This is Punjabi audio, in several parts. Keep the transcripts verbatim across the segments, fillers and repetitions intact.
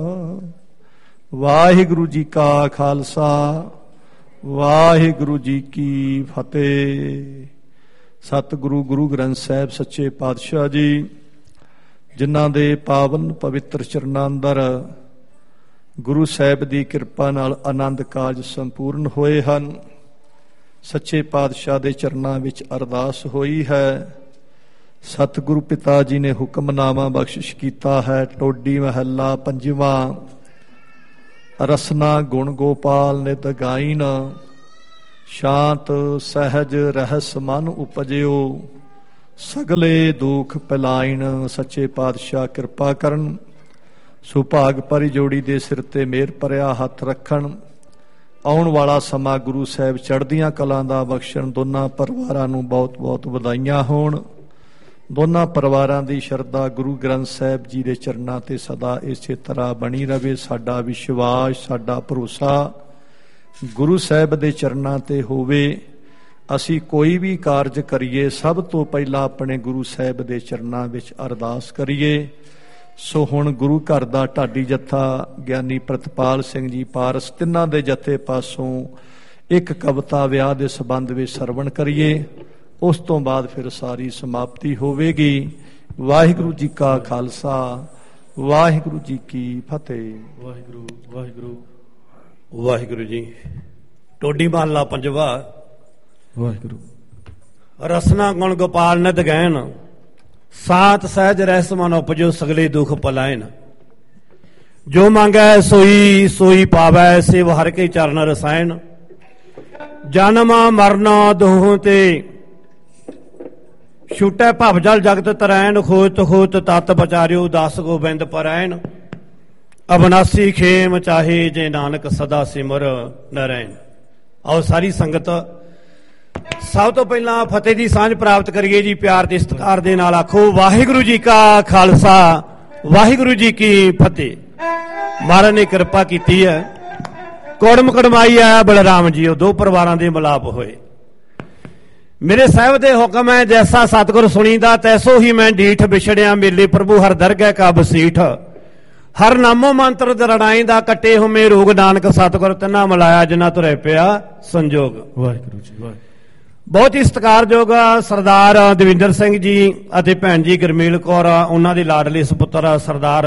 ਵਾਹਿਗੁਰੂ ਜੀ ਕਾ ਖਾਲਸਾ ਵਾਹਿਗੁਰੂ ਜੀ ਕੀ ਫਤਿਹ। ਸਤਿਗੁਰੂ ਗੁਰੂ ਗ੍ਰੰਥ ਸਾਹਿਬ ਸੱਚੇ ਪਾਤਸ਼ਾਹ ਜੀ ਜਿਨ੍ਹਾਂ ਦੇ ਪਾਵਨ ਪਵਿੱਤਰ ਚਰਨਾਂ ਅੰਦਰ ਗੁਰੂ ਸਾਹਿਬ ਦੀ ਕਿਰਪਾ ਨਾਲ ਆਨੰਦ ਕਾਜ ਸੰਪੂਰਨ ਹੋਏ ਹਨ। ਸੱਚੇ ਪਾਤਸ਼ਾਹ ਦੇ ਚਰਨਾਂ ਵਿੱਚ ਅਰਦਾਸ ਹੋਈ ਹੈ। ਸਤਿਗੁਰੂ ਪਿਤਾ ਜੀ ਨੇ ਹੁਕਮਨਾਮਾ ਬਖਸ਼ਿਸ਼ ਕੀਤਾ ਹੈ। ਟੋਡੀ ਮਹੱਲਾ ਪੰਜਵਾਂ। ਰਸਨਾ ਗੁਣ ਗੋਪਾਲ ਨਿਤ ਗਾਇਨ, ਸ਼ਾਂਤ ਸਹਿਜ ਰਹਿਸ ਮਨ ਉਪਜਿਓ, ਸਗਲੇ ਦੁਖ ਪਿਲਾਇਨ। ਸੱਚੇ ਪਾਤਸ਼ਾਹ ਕਿਰਪਾ ਕਰਨ, ਸੁਭਾਗ ਭਰੀ ਜੋੜੀ ਦੇ ਸਿਰ ਤੇ ਮਿਹਰ ਭਰਿਆ ਹੱਥ ਰੱਖਣ। ਆਉਣ ਵਾਲਾ ਸਮਾਂ ਗੁਰੂ ਸਾਹਿਬ ਚੜ੍ਹਦੀਆਂ ਕਲਾਂ ਦਾ ਬਖਸ਼ਣ। ਦੋਨਾਂ ਪਰਿਵਾਰਾਂ ਨੂੰ ਬਹੁਤ ਬਹੁਤ ਵਧਾਈਆਂ ਹੋਣ। ਦੋਨਾਂ ਪਰਿਵਾਰਾਂ ਦੀ ਸ਼ਰਧਾ ਗੁਰੂ ਗ੍ਰੰਥ ਸਾਹਿਬ ਜੀ ਦੇ ਚਰਨਾਂ ਤੇ ਸਦਾ ਇਸੇ ਤਰ੍ਹਾਂ ਬਣੀ ਰਵੇ। ਸਾਡਾ ਵਿਸ਼ਵਾਸ, ਸਾਡਾ ਭਰੋਸਾ ਗੁਰੂ ਸਾਹਿਬ ਦੇ ਚਰਨਾਂ ਤੇ ਹੋਵੇ। ਅਸੀਂ ਕੋਈ ਵੀ ਕਾਰਜ ਕਰੀਏ ਸਭ ਤੋਂ ਪਹਿਲਾਂ ਆਪਣੇ ਗੁਰੂ ਸਾਹਿਬ ਦੇ ਚਰਨਾਂ ਵਿੱਚ ਅਰਦਾਸ ਕਰੀਏ। ਸੋ ਹੁਣ ਗੁਰੂ ਘਰ ਦਾ ਢਾਡੀ ਜੱਥਾ ਗਿਆਨੀ ਪ੍ਰਿਤਪਾਲ ਸਿੰਘ ਜੀ ਪਾਰਸ ਤਿੰਨਾਂ ਦੇ ਜਥੇ ਪਾਸੋਂ ਇੱਕ ਕਵਿਤਾ ਵਿਆਹ ਦੇ ਸੰਬੰਧ ਵਿੱਚ ਸਰਵਣ ਕਰੀਏ। ਉਸ ਤੋਂ ਬਾਅਦ ਫਿਰ ਸਾਰੀ ਸਮਾਪਤੀ ਹੋਵੇਗੀ। ਵਾਹਿਗੁਰੂ ਜੀ ਕਾ ਖਾਲਸਾ ਵਾਹਿਗੁਰੂ ਜੀ ਕੀ ਫਤਿਹ। ਵਾਹਿਗੁਰੂ ਵਾਹਿਗੁਰੂ ਵਾਹਿਗੁਰੂ ਜੀ। ਟੋਡੀ ਮਹੱਲਾ ਪੰਜਵਾ। ਵਾਹਿਗੁਰੂ। ਰਸਨਾ ਗੁਣ ਗੋਪਾਲ ਨਿਤ ਗਾਇਨ, ਸਾਤ ਸਹਿਜ ਰਹਿਸ ਮਨ ਉਪਜੋ, ਸਗਲੇ ਦੁਖ ਪਲਾਇਨ। ਜੋ ਮੰਗੈ ਸੋਈ ਸੋਈ ਪਾਵੈ, ਸਿਵ ਹਰਿ ਕੇ ਚਰਨ ਰਸਾਇਣ। ਜਨਮ ਮਰਨਾ ਦੋਹਾਂ ਤੇ, ਛੂਟੈ ਭਵ ਜਲ ਜਗਤ ਤਰੈਣ। ਖੋਤ ਖੋਤ ਤਤ ਬਚਾਰਿਓ, ਦਸ ਗੋਬਿੰਦ ਪਰੈਣ। ਅਬਨਾਸੀ ਖੇਮ ਚਾਹੇ, ਜੇ ਨਾਨਕ ਸਦਾ ਸਿਮਰ ਨਰੈਣ। ਆਓ ਸਾਰੀ ਸੰਗਤ ਸਭ ਤੋਂ ਪਹਿਲਾਂ ਫਤਿਹ ਦੀ ਸਾਂਝ ਪ੍ਰਾਪਤ ਕਰੀਏ ਜੀ। ਪਿਆਰ ਤੇ ਸਤਿਕਾਰ ਦੇ ਨਾਲ ਆਖੋ ਵਾਹਿਗੁਰੂ ਜੀ ਕਾ ਖਾਲਸਾ ਵਾਹਿਗੁਰੂ ਜੀ ਕੀ ਫਤਿਹ। ਮਹਾਰਾਜ ਨੇ ਕਿਰਪਾ ਕੀਤੀ ਹੈ। ਕੁੜਮ ਕੜਮਾਈ ਆਇਆ ਬਲਰਾਮ ਜੀ, ਉਹ ਦੋ ਪਰਿਵਾਰਾਂ ਦੇ ਮਿਲਾਪ ਹੋਏ। ਮੇਰੇ ਸਾਹਿਬ ਦੇ ਹੁਕਮ ਹੈ, ਜੈਸਾ ਸਤਿਗੁਰ ਸੁਣੀਦਾ ਤੈਸੋ ਹੀ ਮੈਂ ਡੀਠ। ਵਿਛੜਿਆ ਮੇਲੇ ਪ੍ਰਭੂ ਹਰ ਦਰਗਹਿ ਕਾ ਬਸੀਠ। ਹਰ ਨਾਮੋ ਮੰਤਰ ਦਰੜਾਈ ਦਾ, ਕੱਟੇ ਹੁਮੇ ਰੋਗ। ਨਾਨਕ ਸਤਿਗੁਰ ਤਿੰਨਾ ਮਿਲਾਇਆ, ਜਿਨ੍ਹਾਂ ਤੁਰੇ ਪਿਆ ਸੰਜੋਗ। ਵਾਹਿਗੁਰੂ ਜੀ ਵਾਹਿਗੁਰੂ। ਬਹੁਤ ਹੀ ਸਤਿਕਾਰਯੋਗ ਸਰਦਾਰ ਦਵਿੰਦਰ ਸਿੰਘ ਜੀ ਅਤੇ ਭੈਣ ਜੀ ਗੁਰਮੇਲ ਕੌਰ, ਉਹਨਾਂ ਦੇ ਲਾਡਲੇ ਸੁਪੁੱਤਰ ਸਰਦਾਰ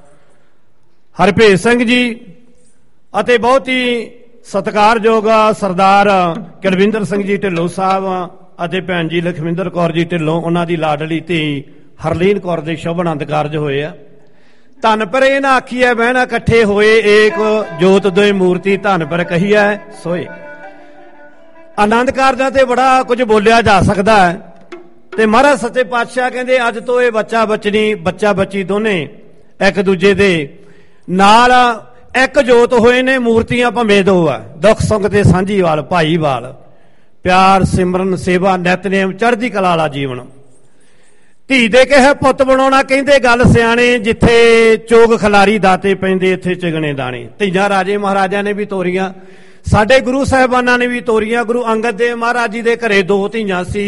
ਹਰਭੇਜ ਸਿੰਘ ਜੀ, ਅਤੇ ਬਹੁਤ ਹੀ ਸਤਿਕਾਰਯੋਗ ਸਰਦਾਰ ਕੁਲਵਿੰਦਰ ਸਿੰਘ ਜੀ ਢਿੱਲੋਂ ਸਾਹਿਬ ਅਤੇ ਭੈਣ ਜੀ ਲਖਵਿੰਦਰ ਕੌਰ ਜੀ ਢਿੱਲੋਂ, ਉਹਨਾਂ ਦੀ ਲਾਡਲੀ ਧੀ ਹਰਲੀਨ ਕੌਰ ਦੇ ਸ਼ੁਭ ਆਨੰਦ ਕਾਰਜ ਹੋਏ ਆ। ਧਨ ਪਰ ਇਹ ਨਾ ਆਖੀਐ ਬਹਿਣਾ ਇਕੱਠੇ ਹੋਏ, ਏਕ ਜੋਤ ਦੋਇ ਮੂਰਤੀ ਧਨ ਪਰ ਕਹੀਐ ਸੋਏ। ਆਨੰਦ ਕਾਰਜਾਂ ਤੇ ਬੜਾ ਕੁਝ ਬੋਲਿਆ ਜਾ ਸਕਦਾ ਹੈ, ਤੇ ਮਹਾਰਾਜ ਸੱਚੇ ਪਾਤਸ਼ਾਹ ਕਹਿੰਦੇ ਅੱਜ ਤੋਂ ਇਹ ਬੱਚਾ ਬੱਚਣੀ ਬੱਚਾ ਬੱਚੀ ਦੋਨੇ ਇੱਕ ਦੂਜੇ ਦੇ ਨਾਲ ਇੱਕ ਜੋਤ ਹੋਏ ਨੇ। ਮੂਰਤੀਆਂ ਭਵੇਂ ਦੋ ਆ, ਦੁੱਖ ਸੁੱਖ ਤੇ ਸਾਂਝੀਵਾਲ ਭਾਈਵਾਲ, ਪਿਆਰ ਸਿਮਰਨ ਸੇਵਾ ਨਿਤਨੇਮ ਚੜ੍ਹਦੀ ਕਲਾ ਵਾਲਾ ਜੀਵਨ। ਧੀ ਦੇ ਕਿਹਾ ਪੁੱਤ ਬਣਾਉਣਾ, ਕਹਿੰਦੇ ਗੱਲ ਸਿਆਣੇ। ਜਿੱਥੇ ਚੋਗ ਖਿਲਾਰੀ ਦਾਤੇ ਪੈਂਦੇ, ਇੱਥੇ ਚਿਗਣੇ ਦਾਣੇ। ਧੀਆਂ ਰਾਜੇ ਮਹਾਰਾਜਿਆਂ ਨੇ ਵੀ ਤੋਰੀਆਂ, ਸਾਡੇ ਗੁਰੂ ਸਾਹਿਬਾਨਾਂ ਨੇ ਵੀ ਤੋਰੀਆਂ। ਗੁਰੂ ਅੰਗਦ ਦੇਵ ਮਹਾਰਾਜ ਜੀ ਦੇ ਘਰੇ ਦੋ ਧੀਆਂ ਸੀ,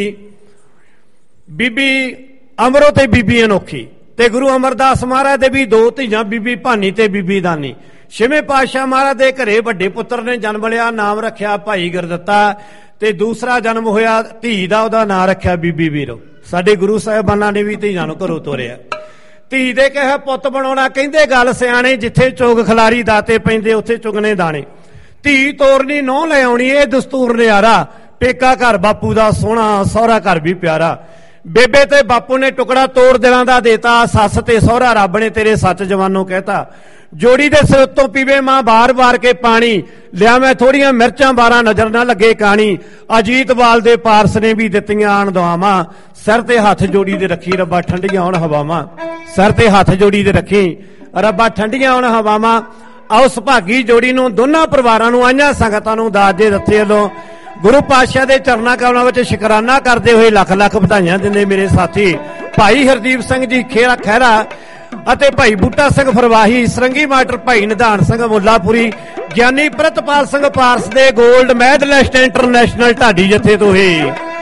ਬੀਬੀ ਅਮਰੋ ਤੇ ਬੀਬੀ ਅਨੋਖੀ। ਤੇ ਗੁਰੂ ਅਮਰਦਾਸ ਮਹਾਰਾਜ ਦੇ ਵੀ ਦੋ ਧੀਆਂ, ਬੀਬੀ ਭਾਨੀ ਤੇ ਬੀਬੀ ਦਾਨੀ। ਛੇਵੇਂ ਪਾਤਸ਼ਾਹ ਮਹਾਰਾਜ ਦੇ ਘਰੇ ਵੱਡੇ ਪੁੱਤਰ ਨੇ ਜਨਮ ਲਿਆ, ਨਾਮ ਰੱਖਿਆ ਭਾਈ ਗੁਰਦਿੱਤਾ। ਤੇ ਦੂਸਰਾ ਜਨਮ ਹੋਇਆ ਧੀ ਦਾ, ਉਹਦਾ ਨਾਂ ਰੱਖਿਆ ਬੀਬੀ ਵੀਰੋ। ਸਾਡੇ ਗੁਰੂ ਸਾਹਿਬਾਨਾਂ ਨੇ ਵੀ ਧੀਆਂ ਨੂੰ ਘਰੋਂ ਤੋਰਿਆ। ਧੀ ਦੇ ਕਿਹਾ ਪੁੱਤ ਬਣਾਉਣਾ, ਕਹਿੰਦੇ ਗੱਲ ਸਿਆਣੇ। ਜਿੱਥੇ ਚੋਗ ਖਿਲਾਰੀ ਦਾਤੇ ਪੈਂਦੇ, ਉੱਥੇ ਚੁਗਣੇ ਦਾਣੇ। ਧੀ ਤੋਰਨੀ ਨਹੁੰ ਲੈ ਆਉਣੀ, ਇਹ ਦਸਤੂਰ ਨਿਆਰਾ। ਪੇਕਾ ਘਰ ਬਾਪੂ ਦਾ ਸੋਹਣਾ, ਸਹੁਰਾ ਘਰ ਵੀ ਪਿਆਰਾ। ਬੇਬੇ ਤੇ ਬਾਪੂ ਨੇ ਟੁਕੜਾ ਤੋੜ ਦਿਲਾਂ ਦਾ ਦੇਤਾ, ਸੱਸ ਤੇ ਸਹੁਰਾ ਰੱਬ ਨੇ ਤੇਰੇ ਸੱਚ ਜਵਾਨੋਂ ਕਹਿਤਾ। ਜੋੜੀ ਦੇ ਸਿਰ ਉੱਤੋਂ ਪੀਵੇ ਮਾਂ ਬਾਰ ਬਾਰ ਕੇ ਪਾਣੀ, ਲਿਆ ਮੈਂ ਥੋੜੀਆਂ ਮਿਰਚਾਂ ਬਾਰਾਂ ਨਜ਼ਰ ਨਾ ਲੱਗੇ ਕਾਣੀ। ਅਜੀਤਵਾਲ ਦੇ ਪਾਰਸ ਨੇ ਵੀ ਦਿੱਤੀਆਂ ਆਣ ਦੁਆਵਾਂ, ਸਿਰ ਤੇ ਹੱਥ ਜੋੜੀ ਦੇ ਰੱਖੀ ਰੱਬਾ ਠੰਡੀਆਂ ਆਉਣ ਹਵਾਵਾਂ। ਸਿਰ ਤੇ ਹੱਥ ਜੋੜੀ ਦੇ ਰੱਖੀ ਰੱਬਾ ਠੰਡੀਆਂ ਆਉਣ ਹਵਾਵਾਂ। ਆਓ ਸੁਭਾਗੀ ਜੋੜੀ ਨੂੰ, ਦੋਨਾਂ ਪਰਿਵਾਰਾਂ ਨੂੰ, ਆਈਆਂ ਸੰਗਤਾਂ ਨੂੰ ਦਾਜ ਦੇ ਰੱਥੇ ਵੱਲੋਂ ਗੁਰੂ ਪਾਤਸ਼ਾਹ ਦੇ ਚਰਨਾਂ ਕਮਲਾਂ ਵਿੱਚ ਸ਼ੁਕਰਾਨਾ ਕਰਦੇ ਹੋਏ ਲੱਖ ਲੱਖ ਵਧਾਈਆਂ ਦਿੰਦੇ ਮੇਰੇ ਸਾਥੀ ਭਾਈ ਹਰਦੀਪ ਸਿੰਘ ਜੀ ਖੇਰਾ ਖਹਿਰਾ ਅਤੇ ਭਾਈ ਬੂਟਾ ਸਿੰਘ ਫਰਵਾਹੀ, ਸਰੰਗੀ ਮਾਸਟਰ ਭਾਈ ਨਿਧਾਨ ਸਿੰਘ ਮੁੱਲਾਪੁਰੀ, ਗਿਆਨੀ ਪ੍ਰਿਤਪਾਲ ਸਿੰਘ ਪਾਰਸ ਦੇ ਗੋਲਡ ਮੈਡਲਿਸਟ ਇੰਟਰਨੈਸ਼ਨਲ ਢਾਡੀ ਜਥੇ ਤੋਂ ਹੀ।